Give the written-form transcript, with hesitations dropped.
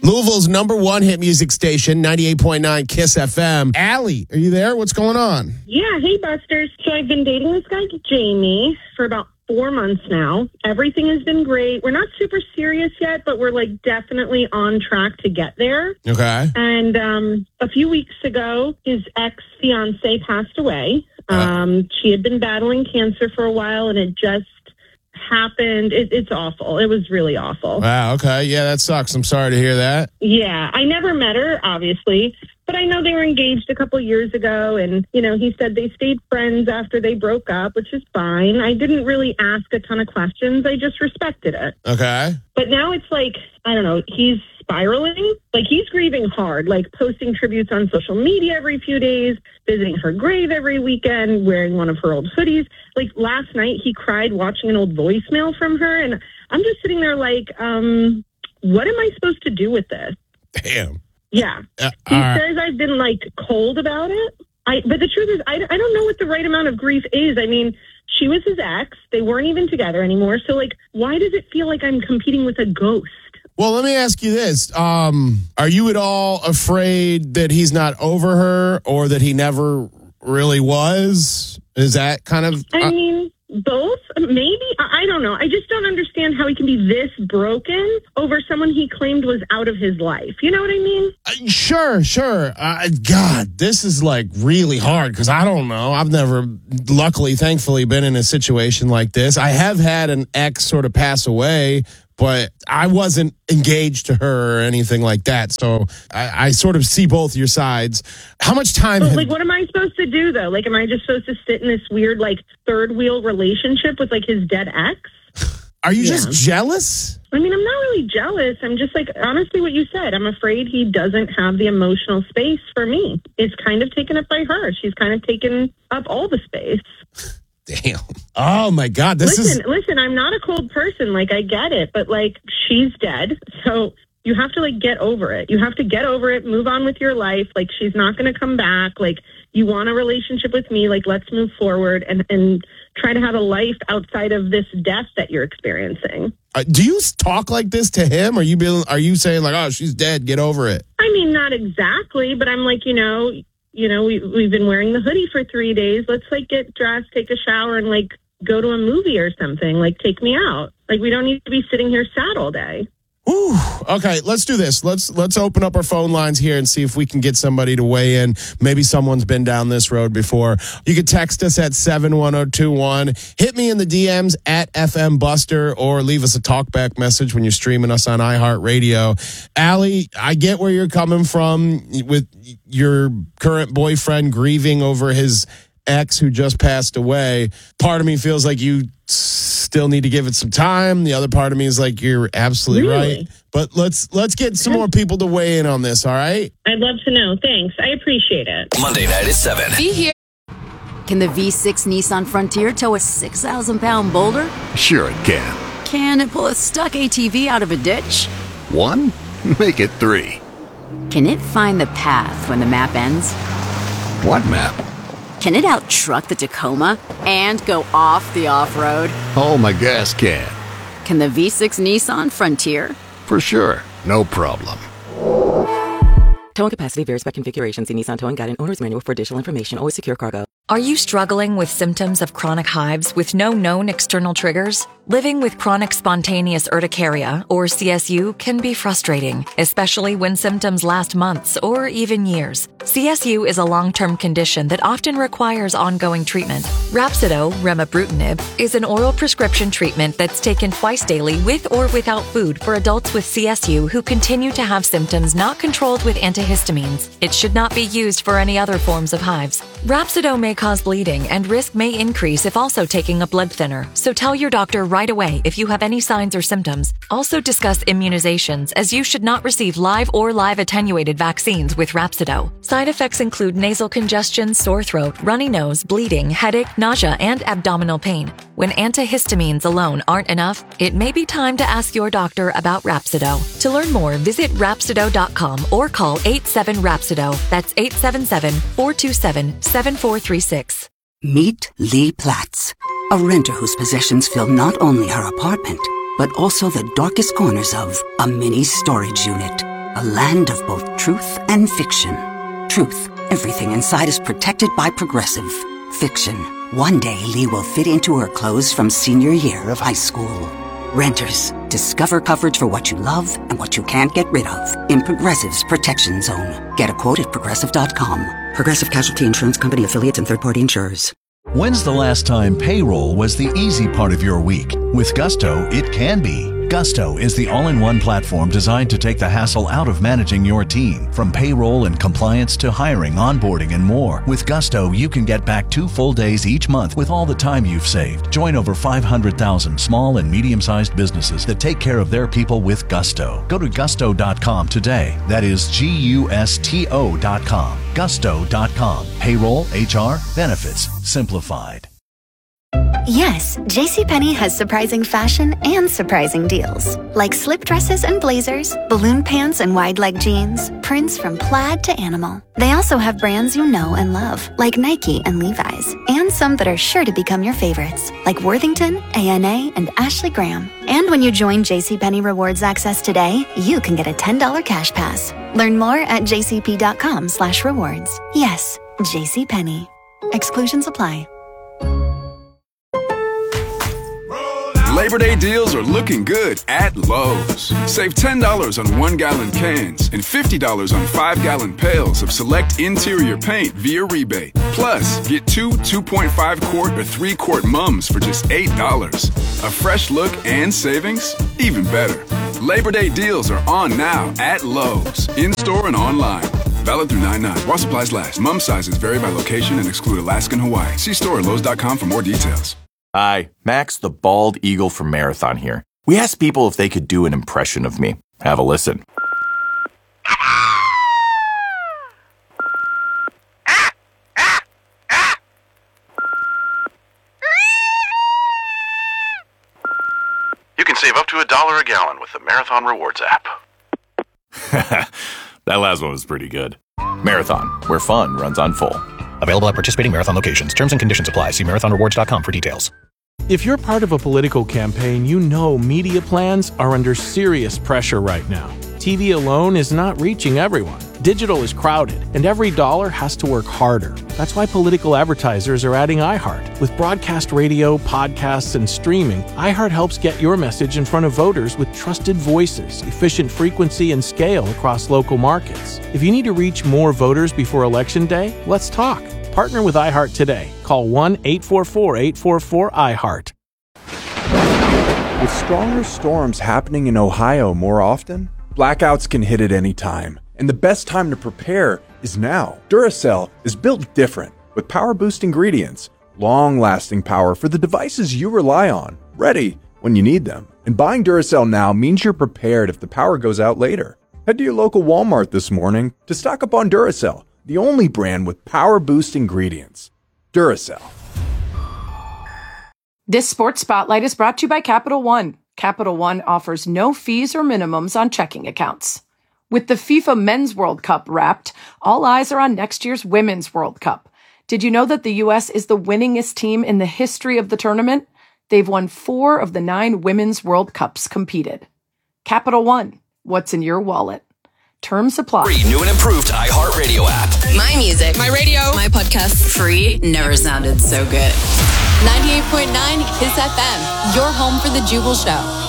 Louisville's #1 hit music station, 98.9 KISS FM. Allie, are you there? What's going on? Yeah, hey, Busters. So I've been dating this guy, Jamie, for about 4 months now. Everything has been great. We're not super serious yet, but we're like definitely on track to get there. Okay. And a few weeks ago, his ex-fiance passed away. She had been battling cancer for a while, and it just happened. It's awful. It was really awful. Wow, okay. Yeah, that sucks. I'm sorry to hear that. Yeah, I never met her, obviously, but I know they were engaged a couple years ago, and, you know, he said they stayed friends after they broke up, which is fine. I didn't really ask a ton of questions. I just respected it. Okay. But now it's like, I don't know, he's spiraling. Like, he's grieving hard, like posting tributes on social media every few days, visiting her grave every weekend, wearing one of her old hoodies. Like, last night he cried watching an old voicemail from her, and I'm just sitting there like, what am I supposed to do with this? Damn. Yeah. He says I've been, like, cold about it. But the truth is, I don't know what the right amount of grief is. I mean, she was his ex. They weren't even together anymore. So, like, why does it feel like I'm competing with a ghost? Well, let me ask you this. Are you at all afraid that he's not over her or that he never really was? Is that kind of... I mean, both, maybe. I don't know. I just don't understand how he can be this broken over someone he claimed was out of his life. You know what I mean? Sure. God, this is like really hard because I don't know. I've never, luckily, thankfully, been in a situation like this. I have had an ex sort of pass away, but I wasn't engaged to her or anything like that. So I sort of see both your sides. How much time? Like, what am I supposed to do, though? Like, am I just supposed to sit in this weird, like, third wheel relationship with, like, his dead ex? Are you just jealous? I mean, I'm not really jealous. I'm just like, honestly, what you said. I'm afraid he doesn't have the emotional space for me. It's kind of taken up by her. She's kind of taken up all the space. Damn. Oh, my God. Listen, I'm not a cold person. Like, I get it. But, like, she's dead. So you have to, like, get over it. You have to get over it, move on with your life. Like, she's not going to come back. Like, you want a relationship with me. Like, let's move forward and try to have a life outside of this death that you're experiencing. Do you talk like this to him? Are you saying, like, oh, she's dead, get over it? I mean, not exactly. But I'm like, we've been wearing the hoodie for 3 days. Let's, like, get dressed, take a shower, and, like, go to a movie or something. Like, take me out. Like, we don't need to be sitting here sad all day. Ooh, okay, let's do this. Let's open up our phone lines here and see if we can get somebody to weigh in. Maybe someone's been down this road before. You can text us at 71021. Hit me in the DMs at FM Buster or leave us a talkback message when you're streaming us on iHeartRadio. Allie, I get where you're coming from with your current boyfriend grieving over his ex who just passed away. Part of me feels like you still need to give it some time. The other part of me is like, you're absolutely right. But let's get some more people to weigh in on this, all right? I'd love to know. Thanks. I appreciate it. Monday night at 7. Be here. Can the V6 Nissan Frontier tow a 6,000-pound boulder? Sure it can. Can it pull a stuck ATV out of a ditch? 1? Make it 3. Can it find the path when the map ends? What map? Can it out-truck the Tacoma and go off the off-road? Oh, my gas can. Can the V6 Nissan Frontier? For sure. No problem. Towing capacity varies by configuration. See Nissan Towing Guide and Owner's Manual for additional information. Always secure cargo. Are you struggling with symptoms of chronic hives with no known external triggers? Living with chronic spontaneous urticaria, or CSU, can be frustrating, especially when symptoms last months or even years. CSU is a long-term condition that often requires ongoing treatment. Rhapsido, remibrutinib, is an oral prescription treatment that's taken twice daily with or without food for adults with CSU who continue to have symptoms not controlled with antihistamines. It should not be used for any other forms of hives. Rhapsido may cause bleeding and risk may increase if also taking a blood thinner, so tell your doctor right away if you have any signs or symptoms. Also discuss immunizations, as you should not receive live or live attenuated vaccines with Rhapsido. Side effects include nasal congestion, sore throat, runny nose, bleeding, headache, nausea, and abdominal pain. When antihistamines alone aren't enough, it may be time to ask your doctor about Rhapsido. To learn more, visit Rhapsido.com or call 87-RHAPSIDO. That's 877-427-7436. Meet Lee Platz, a renter whose possessions fill not only her apartment, but also the darkest corners of a mini storage unit. a land of both truth and fiction. Truth, everything inside is protected by Progressive. Fiction, one day Lee will fit into her clothes from senior year of high school. Renters, discover coverage for what you love and what you can't get rid of in Progressive's Protection Zone. Get a quote at Progressive.com. Progressive Casualty Insurance Company, affiliates, and third-party insurers. When's the last time payroll was the easy part of your week? With Gusto, it can be. Gusto is the all-in-one platform designed to take the hassle out of managing your team. From payroll and compliance to hiring, onboarding, and more. With Gusto, you can get back 2 full days each month with all the time you've saved. Join over 500,000 small and medium-sized businesses that take care of their people with Gusto. Go to gusto.com today. That is Gusto.com. Gusto.com. Payroll, HR, benefits, simplified. Yes, JCPenney has surprising fashion and surprising deals. Like slip dresses and blazers, balloon pants and wide leg jeans, prints from plaid to animal. They also have brands you know and love, like Nike and Levi's, and some that are sure to become your favorites, like Worthington, A&A, and Ashley Graham. And when you join JCPenney Rewards Access today, you can get a $10 cash pass. Learn more at jcp.com/rewards. Yes, JCPenney. Exclusions apply. Labor Day deals are looking good at Lowe's. Save $10 on 1-gallon cans and $50 on 5-gallon pails of select interior paint via rebate. Plus, get 2 2.5-quart or 3-quart mums for just $8. A fresh look and savings? Even better. Labor Day deals are on now at Lowe's, in-store and online. Valid through 9/9. While supplies last. Mum sizes vary by location and exclude Alaska and Hawaii. See store at Lowe's.com for more details. Hi, Max the Bald Eagle from Marathon here. We asked people if they could do an impression of me. Have a listen. You can save up to $1 a gallon with the Marathon Rewards app. That last one was pretty good. Marathon, where fun runs on full. Available at participating Marathon locations. Terms and conditions apply. See marathonrewards.com for details. If you're part of a political campaign, you know media plans are under serious pressure right now. TV alone is not reaching everyone. Digital is crowded, and every dollar has to work harder. That's why political advertisers are adding iHeart. With broadcast radio, podcasts, and streaming, iHeart helps get your message in front of voters with trusted voices, efficient frequency, and scale across local markets. If you need to reach more voters before Election Day, let's talk. Partner with iHeart today. Call 1-844-844-iHeart. With stronger storms happening in Ohio more often, blackouts can hit at any time. And the best time to prepare is now. Duracell is built different with power boost ingredients, long-lasting power for the devices you rely on, ready when you need them. And buying Duracell now means you're prepared if the power goes out later. Head to your local Walmart this morning to stock up on Duracell, the only brand with power boost ingredients. Duracell. This Sports Spotlight is brought to you by Capital One. Capital One offers no fees or minimums on checking accounts. With the FIFA Men's World Cup wrapped, all eyes are on next year's Women's World Cup. Did you know that the U.S. is the winningest team in the history of the tournament? They've won 4 of the 9 Women's World Cups competed. Capital One, what's in your wallet? Terms apply. Free new and improved iHeartRadio app. My music, my radio, my podcast. Free never sounded so good. 98.9 Kiss FM, your home for the Jubal Show.